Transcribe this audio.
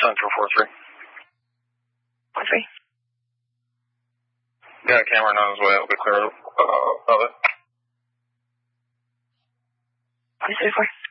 Central 4-3. 4-3. Got Cameron on his way. I'll be clear of it. 4-3-4.